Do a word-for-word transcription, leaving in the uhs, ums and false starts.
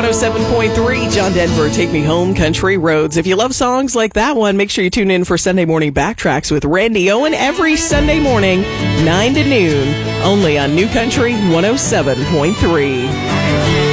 oh seven point three, John Denver, Take Me Home, Country Roads. If you love songs like that one, make sure you tune in for Sunday Morning Backtracks with Randy Owen every Sunday morning, nine to noon, only on New Country one oh seven point three.